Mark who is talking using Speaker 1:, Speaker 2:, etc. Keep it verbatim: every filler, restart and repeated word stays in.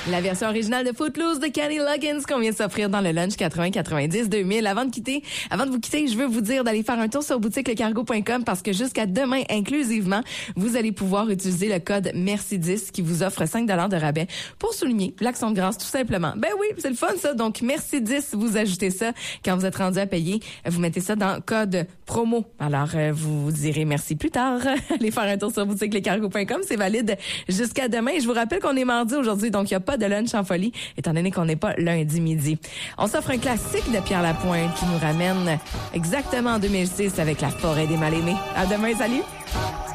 Speaker 1: La version originale de Footloose de Kenny Loggins qu'on vient de s'offrir dans le lunch quatre-vingts quatre-vingt-dix deux mille. Avant de quitter, avant de vous quitter, je veux vous dire d'aller faire un tour sur boutique le cargo point com parce que jusqu'à demain inclusivement, vous allez pouvoir utiliser le code merci dix qui vous offre cinq dollars de rabais pour souligner l'action de grâce tout simplement. Ben oui, c'est le fun ça. Donc merci dix, vous ajoutez ça quand vous êtes rendu à payer, vous mettez ça dans code promo. Alors euh, vous direz merci plus tard. Allez faire un tour sur boutique le cargo point com, c'est valide jusqu'à demain. Et je vous rappelle qu'on est mardi aujourd'hui, donc il n'y a pas de lunch en folie, étant donné qu'on n'est pas lundi midi. On s'offre un classique de Pierre Lapointe qui nous ramène exactement en deux mille six avec La forêt des mal-aimés. À demain, salut!